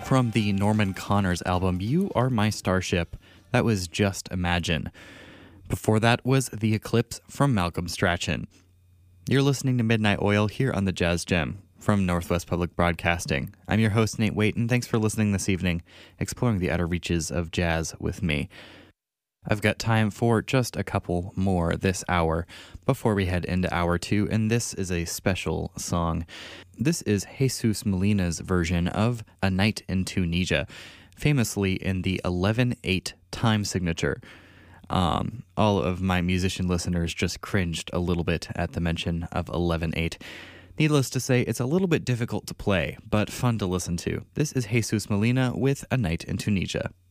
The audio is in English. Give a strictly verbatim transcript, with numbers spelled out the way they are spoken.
From the Norman Connors album, You Are My Starship, that was Just Imagine. Before that was The Eclipse from Malcolm Strachan. You're listening to Midnight Oil here on the Jazz Gem from Northwest Public Broadcasting. I'm your host, Nate Waite, and thanks for listening this evening, exploring the outer reaches of jazz with me. I've got time for just a couple more this hour before we head into hour two, and this is a special song. This is Jesus Molina's version of A Night in Tunisia, famously in the eleven eight time signature. Um, all of my musician listeners just cringed a little bit at the mention of eleven eight. Needless to say, it's a little bit difficult to play, but fun to listen to. This is Jesus Molina with A Night in Tunisia.